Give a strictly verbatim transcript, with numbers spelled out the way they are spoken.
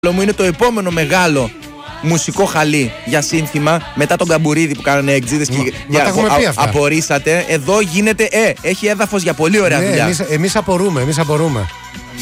μου είναι το επόμενο μεγάλο μουσικό χαλί για σύνθημα μετά τον Καμπουρίδη που κάνανε εξήδες και Μα τα έχουμε πει αυτά. απορρίσατε. Εδώ γίνεται, ε, έχει έδαφος για πολύ ωραία ναι, δουλειά. Εμείς, εμείς απορούμε, εμείς απορούμε.